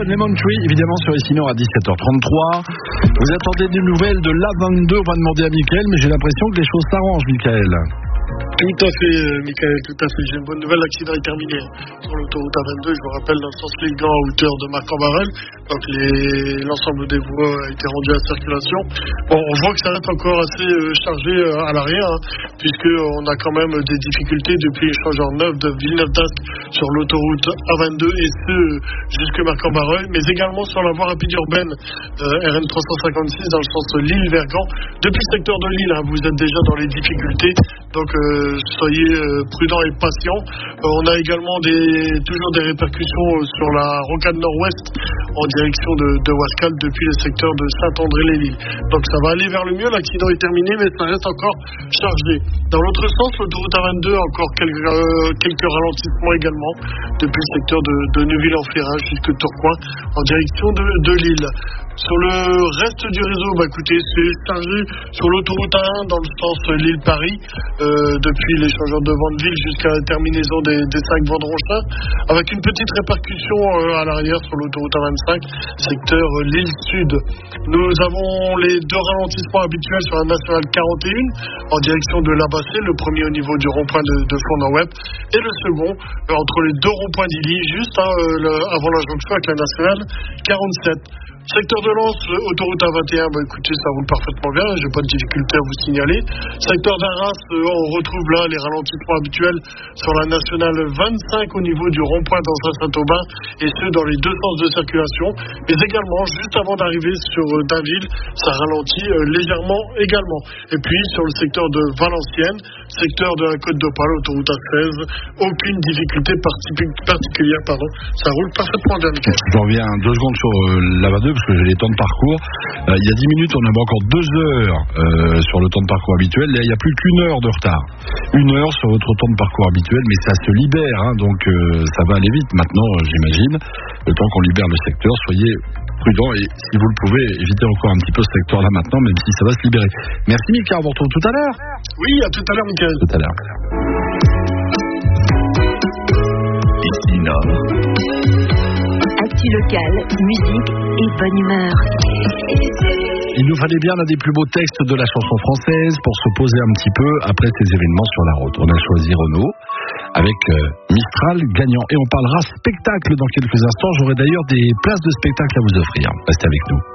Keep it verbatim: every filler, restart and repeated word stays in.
Lemon Tree, évidemment sur ici Nord à dix-sept heures trente-trois. Vous attendez des nouvelles de l'A vingt-deux, on va demander à Mickaël, mais j'ai l'impression que les choses s'arrangent, Mickaël. Tout à fait, euh, Mickaël, tout à fait. J'ai une bonne nouvelle, l'accident est terminé sur l'autoroute A vingt-deux. Je vous rappelle, dans le sens Lille-Gand à hauteur de Marc-en-Barœul. Donc les, l'ensemble des voies a été rendu à la circulation. Bon, on voit que ça reste encore assez euh, chargé euh, à l'arrière, hein, puisqu'on a quand même des difficultés depuis l'échangeur neuf de Villeneuve-d'Ascq sur l'autoroute A vingt-deux et ce jusque Marc-en-Barœul, mais également sur la voie rapide urbaine euh, R N trois cent cinquante-six dans le sens Lille-Vergand. Depuis le secteur de Lille, hein, vous êtes déjà dans les difficultés. Donc euh, soyez euh, prudents et patients. Euh, on a également des, toujours des répercussions euh, sur la rocade nord-ouest en direction de, de Wascal depuis le secteur de Saint-André-les-Lilles. Donc ça va aller vers le mieux, l'accident est terminé, mais ça reste encore chargé. Dans l'autre sens, l'autoroute A vingt-deux, encore quelques, euh, quelques ralentissements également depuis le secteur de, de Neuville-en-Ferrain jusque Tourcoing en direction de, de Lille. Sur le reste du réseau, bah écoutez, c'est chargé sur l'autoroute A un dans le sens Lille-Paris, euh, depuis l'échangeur de Vandeville jusqu'à la terminaison des, des cinq Vendronchin, avec une petite répercussion euh, à l'arrière sur l'autoroute A vingt-cinq, secteur Lille-Sud. Nous avons les deux ralentissements habituels sur la nationale quarante et un en direction de l'Abassé, le premier au niveau du rond-point de, de Fondant-Web, et le second euh, entre les deux ronds-points d'Illy, juste hein, euh, le, avant la jonction avec la nationale quarante-sept. Secteur de Lens, autoroute A vingt et un, bah écoutez, ça roule parfaitement bien, j'ai pas de difficulté à vous signaler. Secteur d'Arras, euh, on retrouve là les ralentissements habituels sur la nationale vingt-cinq au niveau du rond-point dans Saint-Aubin, et ce dans les deux sens de circulation. Mais également, juste avant d'arriver sur euh, Dainville, ça ralentit euh, légèrement également. Et puis sur le secteur de Valenciennes, secteur de la Côte d'Opale, autoroute A seize, aucune difficulté partic- particulière, pardon, ça roule parfaitement bien. Je reviens deux secondes sur euh, l'A vingt-deux parce que j'ai les temps de parcours. Euh, il y a dix minutes, on avait encore deux heures euh, sur le temps de parcours habituel. Là, il n'y a plus qu'une heure de retard. Une heure sur votre temps de parcours habituel, mais ça se libère, hein, donc euh, ça va aller vite maintenant, euh, j'imagine. Le temps qu'on libère le secteur, soyez prudents et si vous le pouvez, évitez encore un petit peu ce secteur-là maintenant, même si ça va se libérer. Merci Mika, on vous retrouve tout à l'heure. Oui, à tout à l'heure, Mickaël. Tout à l'heure. Ici Nord. Actu locale, musique et bonne humeur. Il nous fallait bien l'un des plus beaux textes de la chanson française pour se poser un petit peu après ces événements sur la route. On a choisi Renaud avec euh, Mistral gagnant. Et on parlera spectacle dans quelques instants. J'aurai d'ailleurs des places de spectacle à vous offrir. Restez avec nous.